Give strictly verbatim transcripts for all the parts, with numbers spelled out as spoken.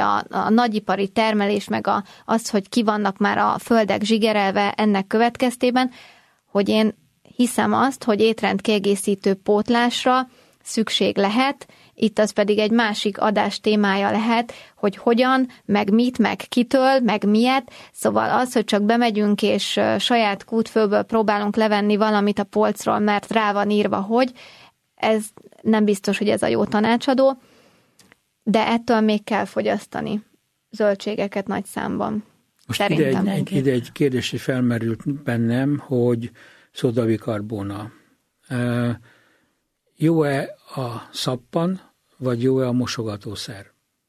a, a nagyipari termelés, meg a, az, hogy ki vannak már a földek zsigerelve ennek következtében, hogy én hiszem azt, hogy étrendkiegészítő pótlásra szükség lehet, itt az pedig egy másik adás témája lehet, hogy hogyan, meg mit, meg kitől, meg miért. Szóval az, hogy csak bemegyünk és saját kútfőből próbálunk levenni valamit a polcról, mert rá van írva, hogy ez nem biztos, hogy ez a jó tanácsadó, de ettől még kell fogyasztani zöldségeket nagy számban. Most ide egy, egy, ide egy kérdés felmerült bennem, hogy szódabikarbóna. E, jó-e a szappan, vagy jó-e a mosogatószer?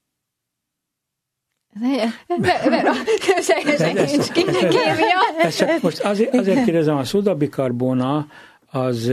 Most azért, azért kérdezem, a szódabikarbóna az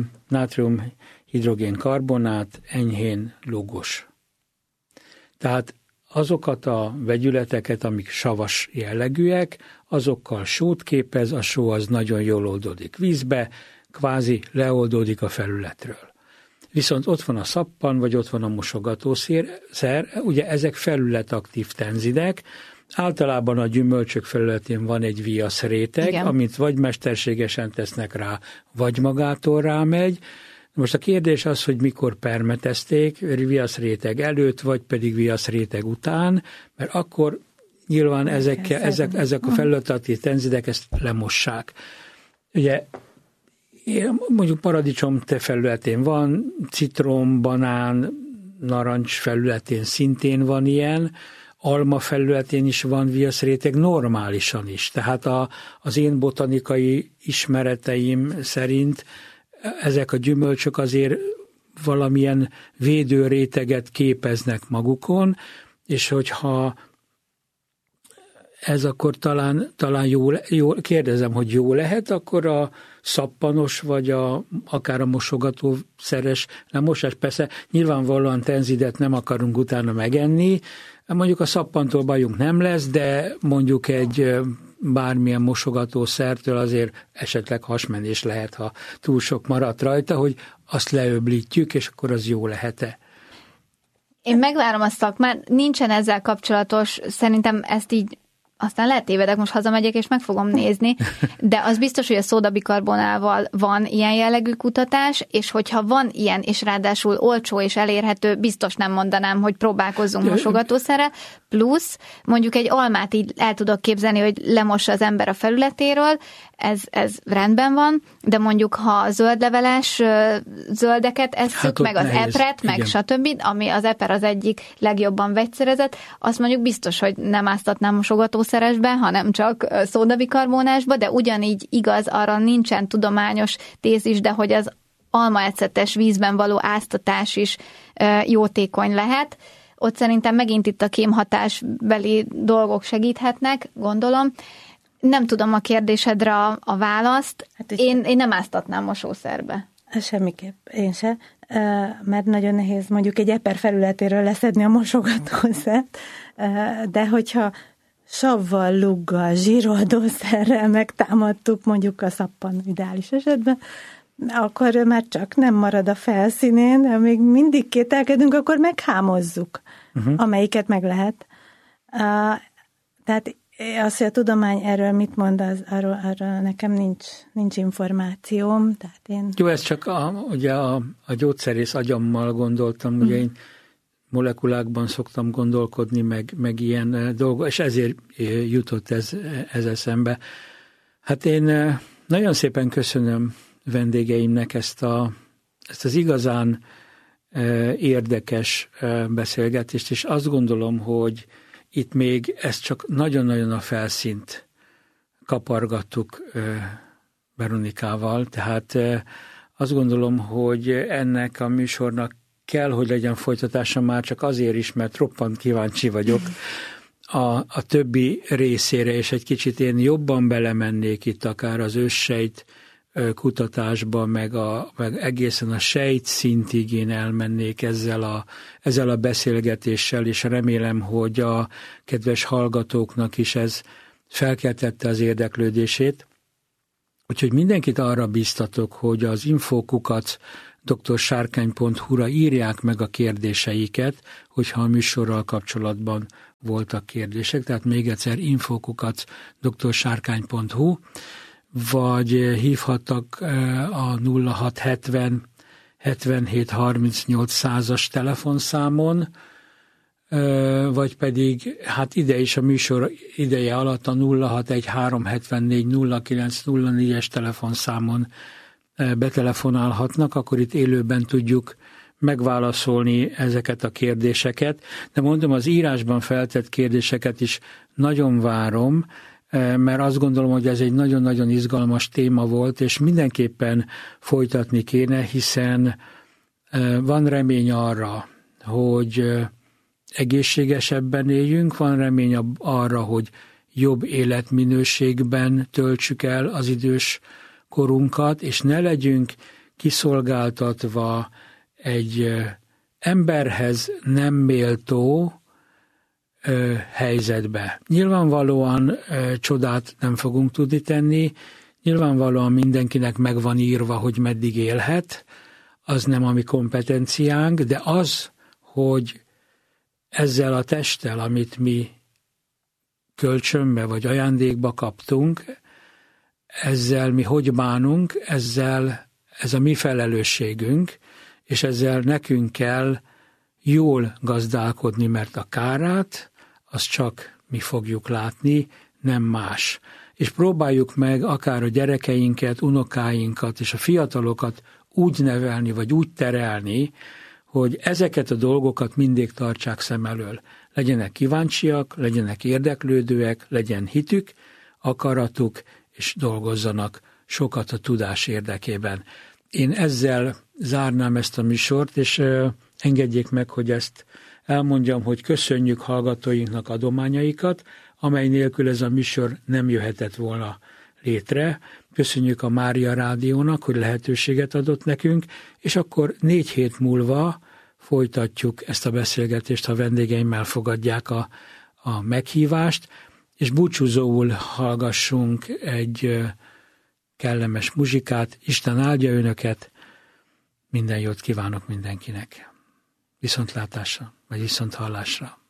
nátrium-hidrogén-karbonát, enyhén lúgos. Tehát azokat a vegyületeket, amik savas jellegűek, azokkal sót képez, a só az nagyon jól oldódik vízbe, kvázi leoldódik a felületről. Viszont ott van a szappan, vagy ott van a mosogatószer, ugye ezek felületaktív tenzidek, általában a gyümölcsök felületén van egy viaszréteg, igen, amit vagy mesterségesen tesznek rá, vagy magától rámegy. Most a kérdés az, hogy mikor permetezték, viaszréteg előtt, vagy pedig viaszréteg után, mert akkor nyilván ezek, ezek, ezek a felületaktív tenzidek ezt lemossák. Ugye mondjuk paradicsom te felületén van, citrom, banán, narancs felületén szintén van ilyen, alma felületén is van viaszréteg, normálisan is. Tehát a, az én botanikai ismereteim szerint ezek a gyümölcsök azért valamilyen védőréteget képeznek magukon, és hogyha ez akkor talán, talán jó, jó, kérdezem, hogy jó lehet, akkor a szappanos, vagy a, akár a mosogatószeres lemosás, persze nyilvánvalóan tenzidet nem akarunk utána megenni, mondjuk a szappantól bajunk nem lesz, de mondjuk egy bármilyen mosogatószertől azért esetleg hasmenés lehet, ha túl sok maradt rajta, hogy azt leöblítjük, és akkor az jó lehet-e. Én megvárom a szakmát, nincsen ezzel kapcsolatos, szerintem ezt így aztán lehet tévedek, most hazamegyek és meg fogom nézni, de az biztos, hogy a szódabikarbonával van ilyen jellegű kutatás, és hogyha van ilyen, és ráadásul olcsó és elérhető, biztos nem mondanám, hogy próbálkozzunk mosogatószerrel, plusz mondjuk egy almát így el tudok képzelni, hogy lemossa az ember a felületéről, ez, ez rendben van, de mondjuk ha a zöldleveles zöldeket esszük, hát meg az nehéz. Epret, meg igen, stb., ami az eper az egyik legjobban vegyszerezett, azt mondjuk biztos, hogy nem áztatnám mosogatószeresbe, hanem csak szódabikarbonásba, de ugyanígy igaz, arra nincsen tudományos tézis, de hogy az almaecetes vízben való áztatás is jótékony lehet. Ott szerintem megint itt a kémhatásbeli dolgok segíthetnek, gondolom. Nem tudom a kérdésedre a, a választ. Hát én, én nem áztatnám mosószerbe. Semmiképp, én se, mert nagyon nehéz mondjuk egy eper felületéről leszedni a mosogatószert, de hogyha savval, luggal, zsíroldószerrel megtámadtuk mondjuk a szappan ideális esetben, akkor már csak nem marad a felszínén, de még mindig kételkedünk, akkor meghámozzuk, uh-huh. amelyiket meg lehet. Tehát az, hogy a tudomány erről mit mond, az, arról, arról nekem nincs, nincs információm. Tehát én... Jó, ez csak a, ugye a, a gyógyszerész agyammal gondoltam, mm. ugye én molekulákban szoktam gondolkodni, meg, meg ilyen dolgok, és ezért jutott ez, ez eszembe. Hát én nagyon szépen köszönöm vendégeimnek ezt, a, ezt az igazán érdekes beszélgetést, és azt gondolom, hogy itt még ezt csak nagyon-nagyon a felszínt kapargattuk Veronikával, tehát azt gondolom, hogy ennek a műsornak kell, hogy legyen folytatása már csak azért is, mert roppant kíváncsi vagyok a, a többi részére, és egy kicsit én jobban belemennék itt akár az őssejt kutatásba, meg, a, meg egészen a sejt szintig én elmennék ezzel a, ezzel a beszélgetéssel, és remélem, hogy a kedves hallgatóknak is ez felkeltette az érdeklődését. Úgyhogy mindenkit arra bíztatok, hogy az infókukac doktorsárkány pont hu-ra írják meg a kérdéseiket, hogyha a műsorral kapcsolatban voltak kérdések, tehát még egyszer info kukac doktorsárkány pont hu, vagy hívhattak a nulla hat hetven hetvenhét harmincnyolc százas telefonszámon, vagy pedig hát ide is a műsor ideje alatt a nulla hat egy három hetvennégy nulla kilenc nulla négyes telefonszámon betelefonálhatnak, akkor itt élőben tudjuk megválaszolni ezeket a kérdéseket. De mondom, az írásban feltett kérdéseket is nagyon várom, mert azt gondolom, hogy ez egy nagyon-nagyon izgalmas téma volt, és mindenképpen folytatni kéne, hiszen van remény arra, hogy egészségesebben éljünk, van remény arra, hogy jobb életminőségben töltsük el az idős korunkat, és ne legyünk kiszolgáltatva egy emberhez nem méltó ö, helyzetbe. Nyilvánvalóan ö, csodát nem fogunk tudni tenni, nyilvánvalóan mindenkinek meg van írva, hogy meddig élhet, az nem a mi kompetenciánk, de az, hogy ezzel a testtel, amit mi kölcsönbe vagy ajándékba kaptunk, ezzel mi hogy bánunk, ezzel ez a mi felelősségünk, és ezzel nekünk kell jól gazdálkodni, mert a kárát az csak mi fogjuk látni, nem más. És próbáljuk meg akár a gyerekeinket, unokáinkat és a fiatalokat úgy nevelni, vagy úgy terelni, hogy ezeket a dolgokat mindig tartsák szem elől. Legyenek kíváncsiak, legyenek érdeklődőek, legyen hitük, akaratuk, és dolgozzanak sokat a tudás érdekében. Én ezzel zárnám ezt a műsort, és engedjék meg, hogy ezt elmondjam, hogy köszönjük hallgatóinknak adományaikat, amely nélkül ez a műsor nem jöhetett volna létre. Köszönjük a Mária Rádiónak, hogy lehetőséget adott nekünk, és akkor négy hét múlva folytatjuk ezt a beszélgetést, ha vendégeimmel fogadják a, a meghívást, és búcsúzóul hallgassunk egy kellemes muzsikát. Isten áldja önöket, minden jót kívánok mindenkinek. Viszontlátásra, vagy viszonthallásra.